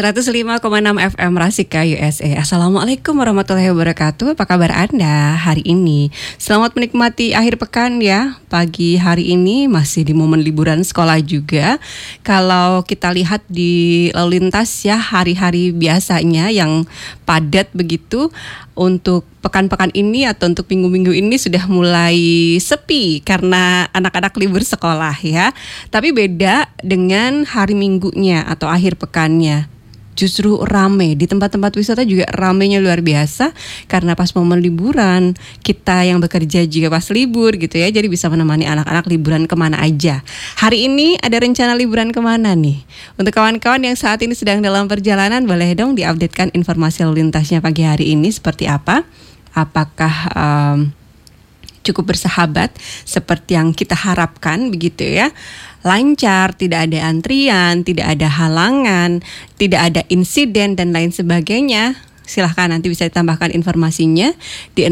105,6 FM Rasika USA. Assalamualaikum warahmatullahi wabarakatuh. Apa kabar Anda hari ini? Selamat menikmati akhir pekan ya. Pagi hari ini masih di momen liburan sekolah juga. Kalau kita lihat di lalu lintas ya, hari-hari biasanya yang padat begitu, untuk pekan-pekan ini atau untuk minggu-minggu ini sudah mulai sepi karena anak-anak libur sekolah ya. Tapi beda dengan hari minggunya atau akhir pekannya. Justru rame, di tempat-tempat wisata juga ramenya luar biasa karena pas momen liburan kita yang bekerja juga pas libur gitu ya, jadi bisa menemani anak-anak liburan kemana aja. Hari ini ada rencana liburan kemana nih? Untuk kawan-kawan yang saat ini sedang dalam perjalanan, boleh dong diupdatekan informasi lalu lintasnya pagi hari ini seperti apa? Apakah cukup bersahabat seperti yang kita harapkan begitu ya? Lancar, tidak ada antrian, tidak ada halangan, tidak ada insiden dan lain sebagainya. Silahkan nanti bisa ditambahkan informasinya di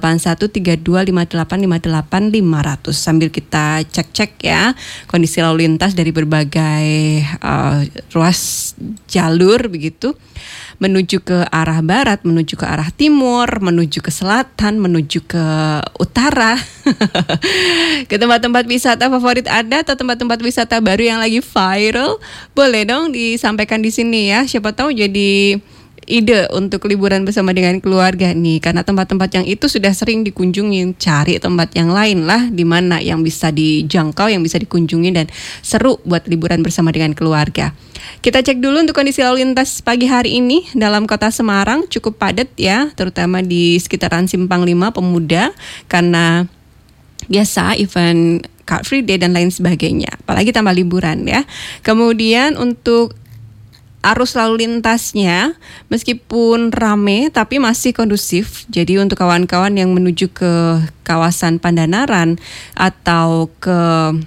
081325858500 sambil kita cek-cek ya kondisi lalu lintas dari berbagai ruas jalur begitu, menuju ke arah barat, menuju ke arah timur, menuju ke selatan, menuju ke utara. Ke tempat-tempat wisata favorit Anda atau tempat-tempat wisata baru yang lagi viral, boleh dong disampaikan di sini ya. Siapa tahu jadi ide untuk liburan bersama dengan keluarga nih, karena tempat-tempat yang itu sudah sering dikunjungi. Cari tempat yang lain lah, di mana yang bisa dijangkau, yang bisa dikunjungi dan seru buat liburan bersama dengan keluarga. Kita cek dulu untuk kondisi lalu lintas pagi hari ini dalam kota Semarang. Cukup padat ya, terutama di sekitaran Simpang 5 Pemuda karena biasa event Car Free Day dan lain sebagainya, apalagi tambah liburan ya. Kemudian untuk arus lalu lintasnya meskipun rame tapi masih kondusif. Jadi untuk kawan-kawan yang menuju ke kawasan Pandanaran atau ke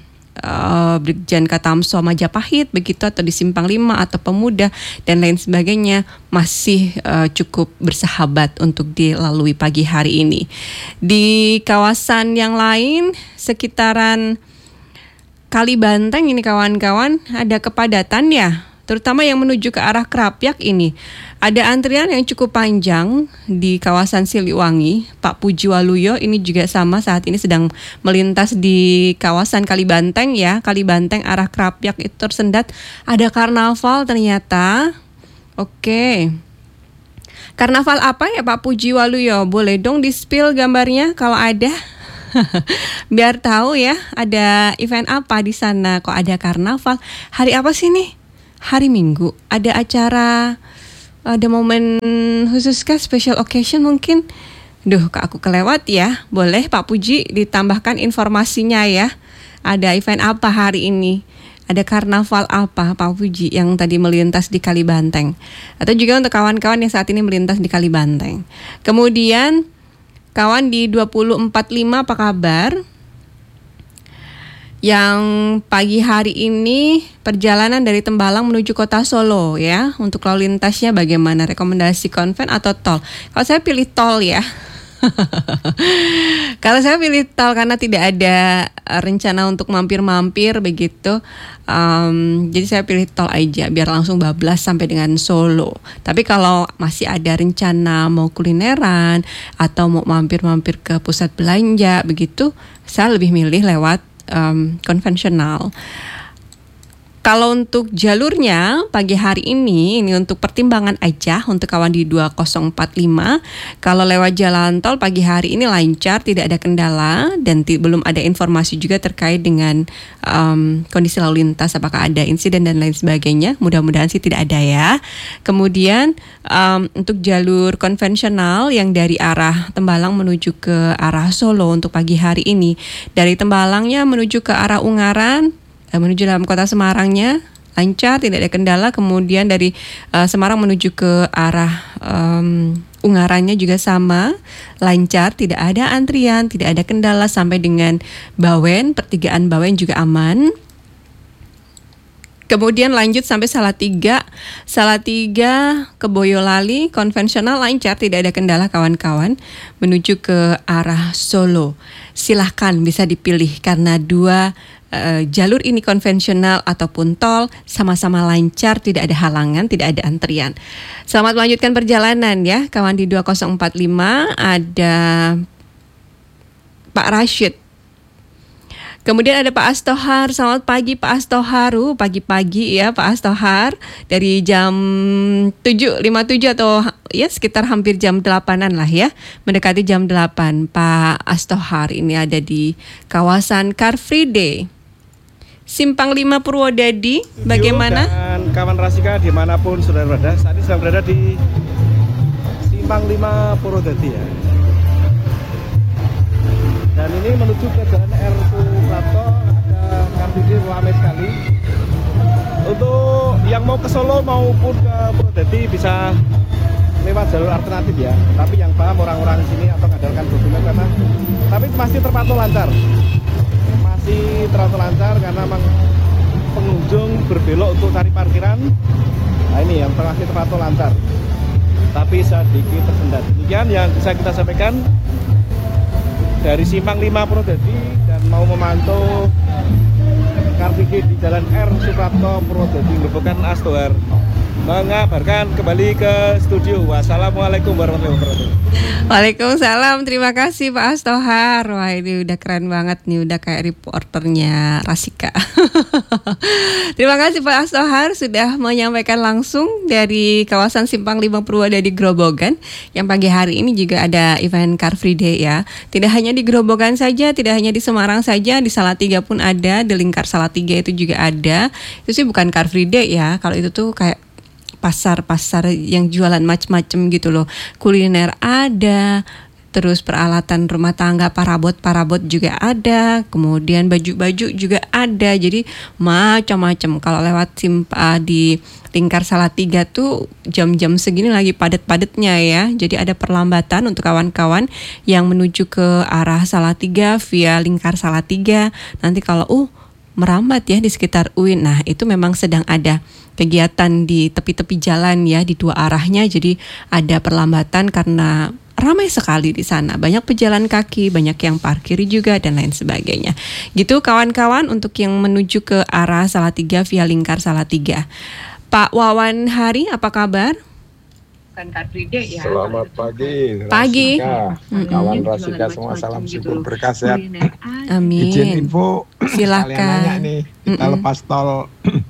Brigjen Katamso Majapahit begitu, atau di Simpang 5 atau Pemuda dan lain sebagainya, masih cukup bersahabat untuk dilalui pagi hari ini. Di kawasan yang lain sekitaran Kalibanteng ini kawan-kawan ada kepadatan ya, terutama yang menuju ke arah Krapyak ini. Ada antrian yang cukup panjang di kawasan Siliwangi. Pak Puji Waluyo ini juga sama, saat ini sedang melintas di kawasan Kalibanteng ya. Kalibanteng arah Krapyak itu tersendat. Ada karnaval ternyata. Oke. Karnaval apa ya Pak Puji Waluyo? Boleh dong di-spill gambarnya kalau ada. Biar tahu ya, ada event apa di sana. Kok ada karnaval? Hari apa sih nih? Hari Minggu, ada acara, ada momen khusus kah, special occasion mungkin. Kak aku kelewat ya. Boleh Pak Puji ditambahkan informasinya ya. Ada event apa hari ini? Ada karnaval apa Pak Puji yang tadi melintas di Kalibanteng? Atau juga untuk kawan-kawan yang saat ini melintas di Kalibanteng. Kemudian kawan di 2045 apa kabar? Yang pagi hari ini perjalanan dari Tembalang menuju kota Solo ya. Untuk lalu lintasnya bagaimana? Rekomendasi konven atau tol? Kalau saya pilih tol ya. Kalau saya pilih tol karena tidak ada rencana untuk mampir-mampir begitu. Jadi saya pilih tol aja biar langsung bablas sampai dengan Solo. Tapi kalau masih ada rencana mau kulineran atau mau mampir-mampir ke pusat belanja begitu, saya lebih milih lewat konvensional. Kalau untuk jalurnya pagi hari ini untuk pertimbangan aja untuk kawan di 2045. Kalau lewat jalan tol pagi hari ini lancar, tidak ada kendala dan belum ada informasi juga terkait dengan kondisi lalu lintas, apakah ada insiden dan lain sebagainya. Mudah-mudahan sih tidak ada ya. Kemudian untuk jalur konvensional yang dari arah Tembalang menuju ke arah Solo untuk pagi hari ini, dari Tembalangnya menuju ke arah Ungaran, menuju dalam kota Semarangnya lancar, tidak ada kendala. Kemudian dari Semarang menuju ke arah Ungarannya juga sama, lancar, tidak ada antrian, tidak ada kendala sampai dengan Bawen, pertigaan Bawen juga aman. Kemudian lanjut sampai Salatiga ke Boyolali, konvensional lancar, tidak ada kendala kawan-kawan, menuju ke arah Solo. Silahkan bisa dipilih karena dua jalur ini konvensional ataupun tol sama-sama lancar, tidak ada halangan, tidak ada antrian. Selamat melanjutkan perjalanan ya, kawan di 2045 ada Pak Rashid. Kemudian ada Pak Astohar. Selamat pagi Pak Astohar. Pagi-pagi ya Pak Astohar. Dari jam 7.57 atau ya sekitar hampir jam 8-an lah ya. Mendekati jam 8. Pak Astohar ini ada di kawasan Car Free Day, Simpang 5 Purwodadi. Bagaimana? Dan kawan Rasika dimanapun saudara berada. Saat ini sedang berada di Simpang 5 Purwodadi ya. Dan ini menuju ke Jalan R. Suprapto, ada Car Free Day ramai sekali. Untuk yang mau ke Solo maupun ke Purwodadi bisa lewat jalur alternatif ya. Tapi yang paham orang-orang sini atau mengandalkan dokumen karena tapi masih terpantau lancar. Masih terpantau lancar karena memang pengunjung berbelok untuk cari parkiran. Nah ini yang masih terpantau lancar. Tapi sedikit tersendat. Demikian yang bisa kita sampaikan dari Simpang 5 Purwodadi dan mau memantau Car Free Day di Jalan R. Suprapto Purwodadi merupakan Astohar mengabarkan kembali ke studio. Wassalamualaikum warahmatullahi wabarakatuh. Waalaikumsalam, terima kasih Pak Astohar. Wah ini udah keren banget nih, udah kayak reporternya Rasika. Terima kasih Pak Astohar sudah menyampaikan langsung dari kawasan Simpang 5 Purwodadi Grobogan. Yang pagi hari ini juga ada event Car Free Day ya. Tidak hanya di Grobogan saja, tidak hanya di Semarang saja, di Salatiga pun ada, di Lingkar Salatiga itu juga ada. Itu sih bukan Car Free Day ya, kalau itu tuh kayak pasar-pasar yang jualan macam-macam gitu loh. Kuliner ada, terus peralatan rumah tangga, parabot juga ada, kemudian baju-baju juga ada. Jadi macam-macam. Kalau lewat di Lingkar Salatiga tuh jam-jam segini lagi padat-padatnya ya. Jadi ada perlambatan untuk kawan-kawan yang menuju ke arah Salatiga via Lingkar Salatiga. Nanti kalau merambat ya di sekitar UIN. Nah, itu memang sedang ada kegiatan di tepi-tepi jalan ya di dua arahnya. Jadi ada perlambatan karena ramai sekali di sana. Banyak pejalan kaki, banyak yang parkir juga dan lain sebagainya. Gitu kawan-kawan untuk yang menuju ke arah Salatiga via Lingkar Salatiga. Pak Wawan Hari, apa kabar? Car Free Day ya. Selamat pagi. Pagi. Kawan Rasika semua salam syukur berkah sehat. Amin. Izin info. Silakan. Kalian nanya nih, kita lepas tol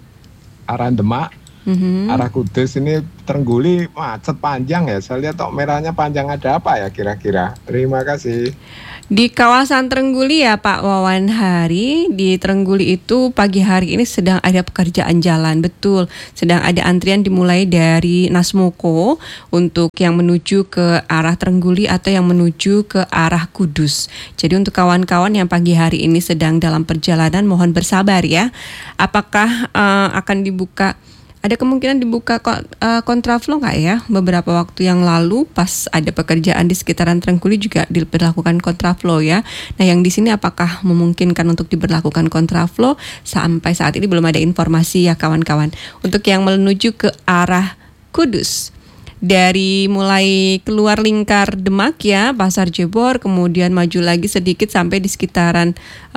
arah Demak, arah Kudus ini Trengguli macet panjang ya. Saya lihat kok merahnya panjang, ada apa ya kira-kira? Terima kasih. Di kawasan Trengguli ya Pak Wawan Hari, di Trengguli itu pagi hari ini sedang ada pekerjaan jalan, betul. Sedang ada antrian dimulai dari Nasmoko untuk yang menuju ke arah Trengguli atau yang menuju ke arah Kudus. Jadi untuk kawan-kawan yang pagi hari ini sedang dalam perjalanan mohon bersabar ya. Apakah akan dibuka? Ada kemungkinan dibuka kontraflow nggak ya? Beberapa waktu yang lalu pas ada pekerjaan di sekitaran Trengguli juga diberlakukan kontraflow ya. Nah yang di sini apakah memungkinkan untuk diberlakukan kontraflow? Sampai saat ini belum ada informasi ya kawan-kawan. Untuk yang menuju ke arah Kudus, dari mulai keluar Lingkar Demak ya, Pasar Jebor, kemudian maju lagi sedikit sampai di sekitaran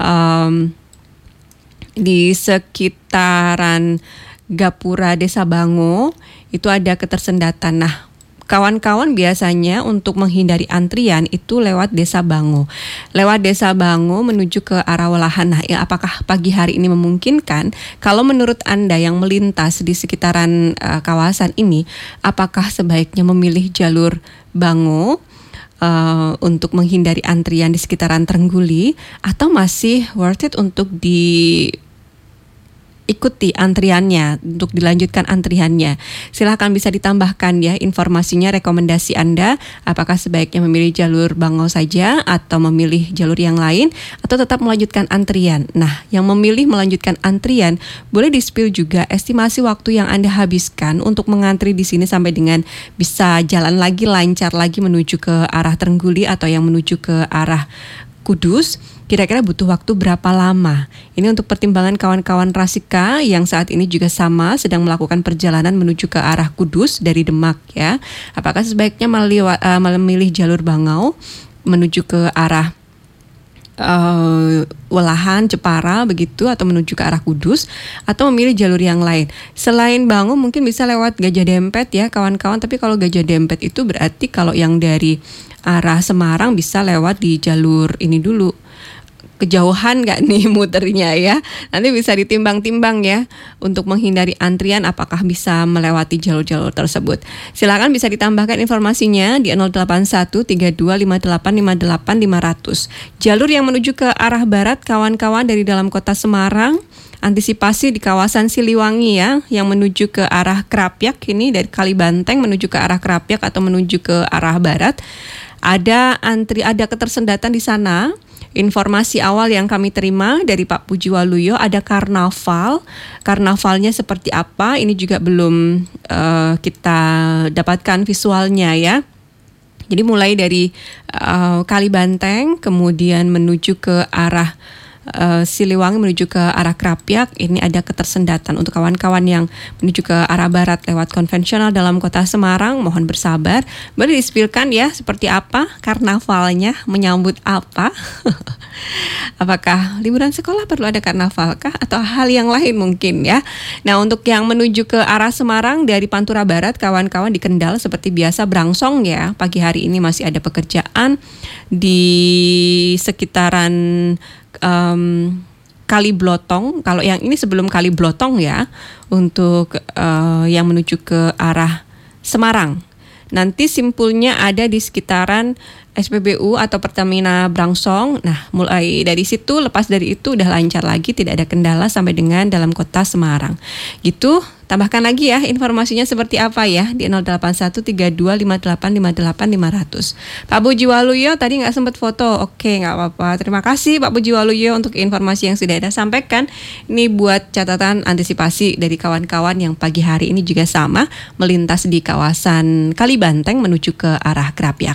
Gapura Desa Bango itu ada ketersendatan. Nah, kawan-kawan biasanya untuk menghindari antrian itu lewat Desa Bango. Lewat Desa Bango menuju ke arah Walahan. Nah, apakah pagi hari ini memungkinkan? Kalau menurut Anda yang melintas di sekitaran kawasan ini, apakah sebaiknya memilih jalur Bango untuk menghindari antrian di sekitaran Trengguli, atau masih worth it untuk ikuti antriannya, untuk dilanjutkan antriannya? Silahkan bisa ditambahkan ya informasinya, rekomendasi Anda, apakah sebaiknya memilih jalur Bango saja atau memilih jalur yang lain atau tetap melanjutkan antrian. Nah, yang memilih melanjutkan antrian boleh di-spill juga estimasi waktu yang Anda habiskan untuk mengantri di sini sampai dengan bisa jalan lagi, lancar lagi menuju ke arah Trengguli atau yang menuju ke arah Kudus. Kira-kira butuh waktu berapa lama? Ini untuk pertimbangan kawan-kawan Rasika yang saat ini juga sama sedang melakukan perjalanan menuju ke arah Kudus dari Demak ya. Apakah sebaiknya memilih jalur Bangau menuju ke arah Welahan, Jepara begitu, atau menuju ke arah Kudus, atau memilih jalur yang lain. Selain Bangun mungkin bisa lewat Gajah Dempet ya kawan-kawan, tapi kalau Gajah Dempet itu berarti kalau yang dari arah Semarang bisa lewat di jalur ini dulu. Kejauhan nggak nih muternya ya? Nanti bisa ditimbang-timbang ya untuk menghindari antrian, apakah bisa melewati jalur-jalur tersebut. Silakan bisa ditambahkan informasinya di 08132585858 Jalur yang menuju ke arah barat kawan-kawan dari dalam kota Semarang, antisipasi di kawasan Siliwangi ya, yang menuju ke arah Krapyak ini dari Kalibanteng menuju ke arah Krapyak atau menuju ke arah barat. Ada ketersendatan di sana. Informasi awal yang kami terima dari Pak Puji Waluyo, ada karnaval. Karnavalnya seperti apa? Ini juga belum kita dapatkan visualnya ya. Jadi mulai dari Kalibanteng, kemudian menuju ke arah Siliwangi, menuju ke arah Krapyak. Ini ada ketersendatan untuk kawan-kawan yang menuju ke arah barat lewat konvensional dalam kota Semarang. Mohon bersabar. Boleh dispilkan ya seperti apa karnavalnya, menyambut apa? Apakah liburan sekolah perlu ada karnaval kah atau hal yang lain mungkin ya? Nah, untuk yang menuju ke arah Semarang dari Pantura Barat, kawan-kawan di Kendal seperti biasa berangsong ya. Pagi hari ini masih ada pekerjaan di sekitaran Kali Blotong. Kalau yang ini sebelum Kali Blotong ya, untuk yang menuju ke arah Semarang. Nanti simpulnya ada di sekitaran SPBU atau Pertamina Brangsong. Nah, mulai dari situ, lepas dari itu udah lancar lagi, tidak ada kendala sampai dengan dalam kota Semarang. Gitu, tambahkan lagi ya informasinya seperti apa ya di 08132585858 Pak Puji Waluyo tadi nggak sempat foto. Oke, nggak apa-apa. Terima kasih Pak Puji Waluyo untuk informasi yang sudah Anda sampaikan. Ini buat catatan antisipasi dari kawan-kawan yang pagi hari ini juga sama melintas di kawasan Kalibanteng menuju ke arah Krapyak.